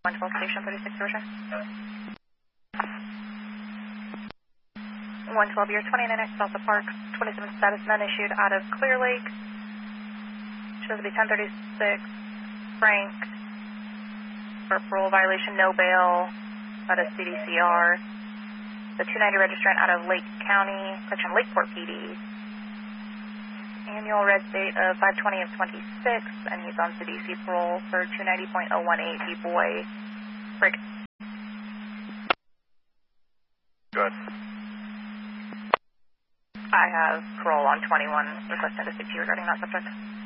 112 Station 36 version. 112 year 29X Delta Park, 27 status none issued out of Clear Lake. Shows to be 1036 Frank for parole violation, no bail out of CDCR. The 290 registrant out of Lake County, section Lakeport PD. Annual red date of 5/20 of 26, and he's on CDC parole for 290.018 D-boy. Frick. Good. I have parole on 21, requesting to speak to you regarding that subject.